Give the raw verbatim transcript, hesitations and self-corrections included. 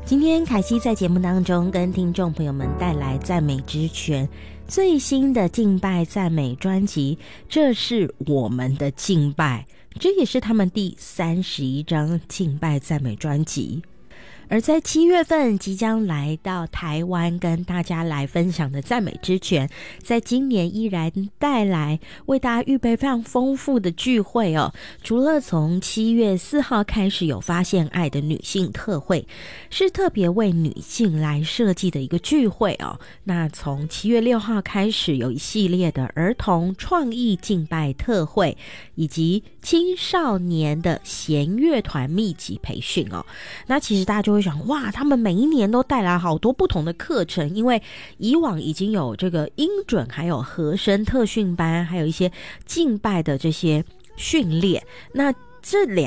今天凯西在节目当中跟听众朋友们带来赞美之泉最新的敬拜赞美专辑，这是我们的敬拜，这也是他们第三十一张敬拜赞美专辑。而在七月份即将来到台湾跟大家来分享的赞美之泉，在今年依然带来为大家预备非常丰富的聚会哦。除了从七月四号开始有发现爱的女性特会，是特别为女性来设计的一个聚会哦。那从七月六号开始有一系列的儿童创意敬拜特会，以及青少年的弦乐团密集培训哦。那其实大家就会想，哇，他们每一年都带来好多不同的课程，因为以往已经有这个音准还有和声特训班，还有一些敬拜的这些训练，那这两